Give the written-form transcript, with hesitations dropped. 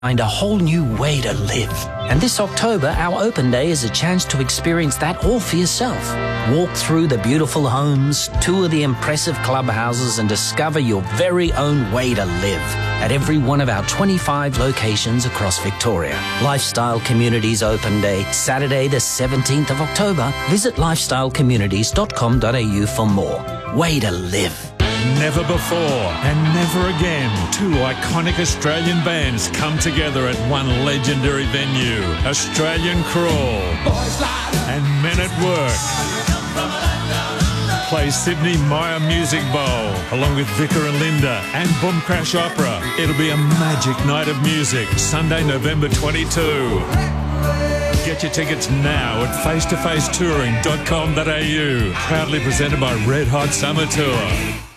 Find a whole new way to live. And this October, our open day is a chance to experience that all for yourself. Walk through the beautiful homes, tour the impressive clubhouses, and discover your very own way to live at every one of our 25 locations across Victoria. Lifestyle Communities Open Day, Saturday the 17th of October. Visit lifestylecommunities.com.au for more. Way to live. Never before and never again, two iconic Australian bands come together at one legendary venue. Australian Crawl and Men at Work play Sydney Myer Music Bowl along with Vicar and Linda and Boom Crash Opera. It'll be a magic night of music, Sunday, November 22. Get your tickets now at facetofacetouring.com.au. Proudly presented by Red Hot Summer Tour.